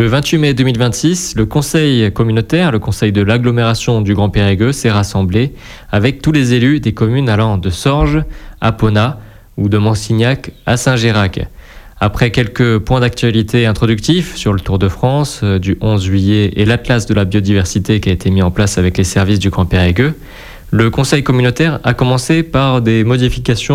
Le 28 mai 2026, le conseil communautaire, le conseil de l'agglomération du Grand Périgueux, s'est rassemblé avec tous les élus des communes allant de Sorges à Pona ou de Monsignac à Saint-Gérac. Après quelques points d'actualité introductifs sur le Tour de France du 11 juillet et l'Atlas de la biodiversité qui a été mis en place avec les services du Grand Périgueux, le conseil communautaire a commencé par des modifications